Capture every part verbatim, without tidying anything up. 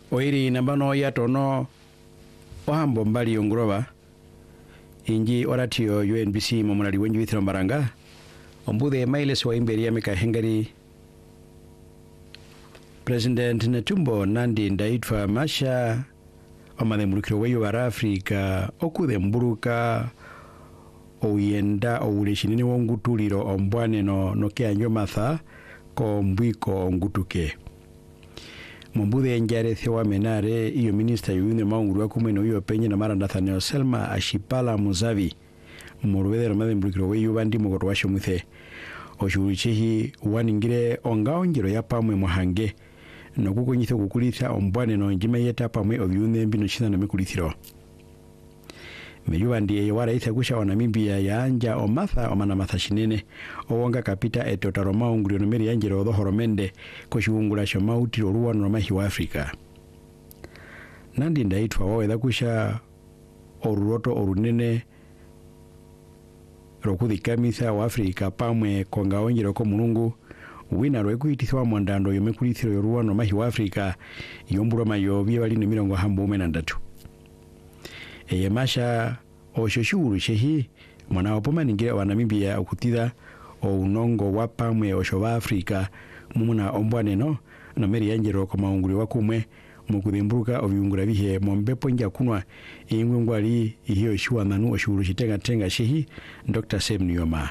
oiri nambano ya tono ohambo mbali yongurova inji oratio U N B C momunali wenji withiro mbaranga ombudhe mailes wa imberi ya mika hengari President Netumbo Nandi Ndaitwa Masha omane mulukiro weyo wa Afrika okuthe mburuka oyenda owulishinini wongutuliro ombwane no nokeanyo matha ko mbwiko ngutuke Mbudhe njarethia wa menare iyo minister yune maunguru wa kumwe no iyo penye na mara Nathaniel Selma Ashipala Muzavi muruwedero mame mbukiro we yubandi mugoro washo muthe oshuruchihi waningire ongao njiro ya pamwe muhange no kukonyitho kukulitha ombwane no njima yeta pamwe obyune mbino china no mikulithiro meyubandi ye wara itha kusha wa Namibia ya anja o matha o mana matha shinene o wonga kapita etotaro maunguri no meri yanjiro o horomende ko shiungula sho mauti ruwa no mahi wa Afrika Nandi Ndaitwa wawe da kusha oruroto orunene rokuthi kamisa wa Afrika pamwe konga onjiro ko mulungu wina rwekuitithwa mondando yomekulithiro ruwa no mahi wa Afrika yomburo mayo bye bali no mirongo hambo umena ndatu Eye masha oshoshuru shehi mwana wapoma ningire wa Namibia okutida o unongo wapamwe osho wa Afrika mumuna ombwane no no meri yanjiro ko maunguri wakumwe mukudimburuka obyungura bihe mombepo nja kunwa ingwe ngwali iyo shuwa nanu oshuru shitenga tenga shehi Doctor Sem Nyoma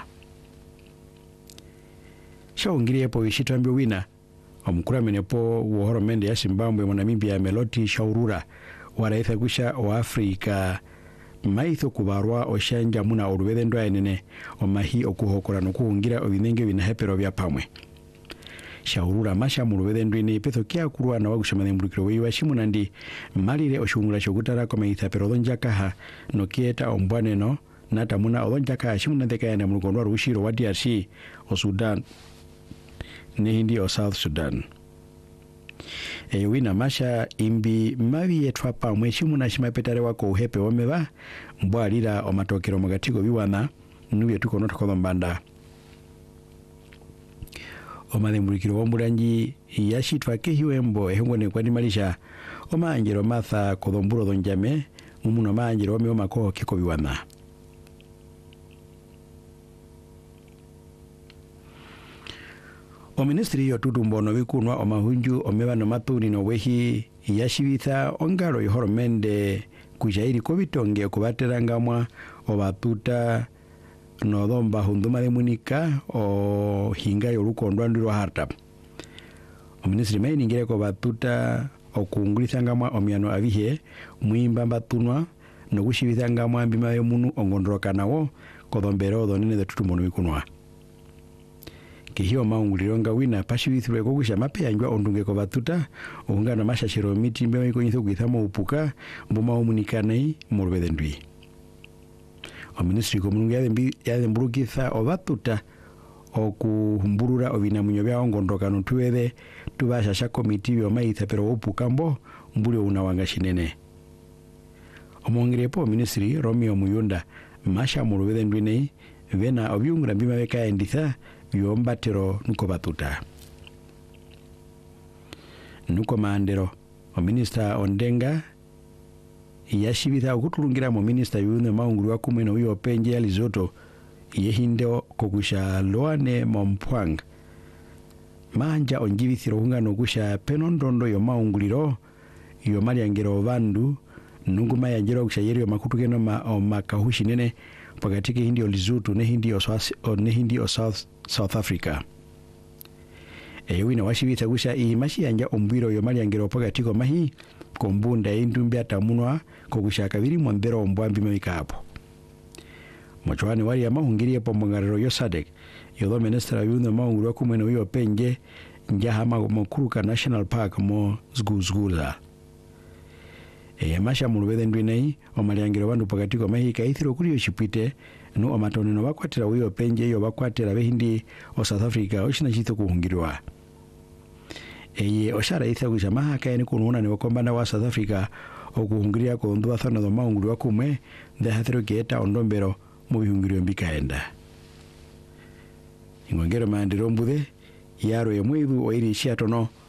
Shaungiriye po ishitambyo wina omukura menepo wohoro mende ya Zimbabwe mo Namibia Meloti Shaurura waraitha kusha o Afrika maitho kubarwa oshanja muna orubede ndo enene omahi okuhokora no kuhungira obinenge binahepero bya pamwe Shaurura masha murubede ndo ine petho kya kurwa na wagushamane mbukiro we washimu nandi malire oshungula shogutara ko maitha pero donjaka no kieta ombwane no nata muna odonjaka shimu ndeka yana mulugondwa rushiro wa D R C o Sudan ne hindi o South Sudan E wina masha imbi mavi yetwa pa mweshimu na shimapetare wako uhepe wameba mbwa lila o matokero magatiko viwana nuye tuko nota kwa mbanda o madhembulikiro wamburanji yashitwa kehiwembo ehengone kwa nimalisha o maanjiro matha kodhomburo dhonjame mumuno maanjiro wame omako kiko viwana O ministri yo tutumbono vikunwa o mahunju o mebano matuni no wehi yashibitha ongaro ihoromende kujairi kobitonge kubaterangamwa o batuta no domba hunduma de munika o hinga yo lukondwa ndiro harta o ministri mai ningire ko batuta o kungulithangamwa o miano abihe muimba batunwa no kushibithangamwa mbima yo munu ongondroka nawo kodombero donene de tutumbono vikunwa Kihio maungulironga wina pashibithwe ko kusha mapeyanjwa ondunge ko batuta ungana mashashiro miti mbe iko nyitho kwithamo upuka mbuma omunikanai murubede ndwi O ministry ko mulungu ya mbi ya mburukitha o batuta okuhumburura obinamunyo bya ongondoka no tuwede tubashasha komiti yo maitha pero upuka mbo mbuli unawanga shinene Omongirepo ministry Romeo Muyunda masha murubede ndwi nei vena obyungura mbima beka enditha yombatero nuko batuta nuko mandero o minister Ondenga yashibitha okutulungira mo minister yune maunguru wa kumwe no yo penje ya Lizoto yehinde kokusha loane mompwang manja onjibithiro hungano kusha penondondo yo maunguliro yo mariangero bandu nunguma yanjero kusha yeri makutuke no ma o makahushi nene pakatike hindi o Lesotho ne hindi o o ne hindi o South South Africa e wina washibitha kusha imashi yanja ombwiro yo mariangero pakatiko mahi kombunda indumbi atamunwa kokusha kabiri mondero ombwambi mekapo Mochwani wali ya mahungirie pomongarero yo Sadek yodo minister yuno maunguru wa kumweno yo penje njahama mokuruka National Park mo zguzgula E masha mulubede ndwinei o mariangiro bandu pakatiko mahika ithiro kuri yo shipite no amatoneno bakwatira wiyo penje yo bakwatira behindi o South Africa oshina chito kuhungirwa Eye oshara itha kujamaha kaeni kununa ni wakombana wa South Africa okuhungiria ko ndwa thana do maunguru wa kumwe the hathiro geta ondombero mu bihungirio mbikaenda Ingongero mandiro mbude yaro ye mwibu oiri shiatono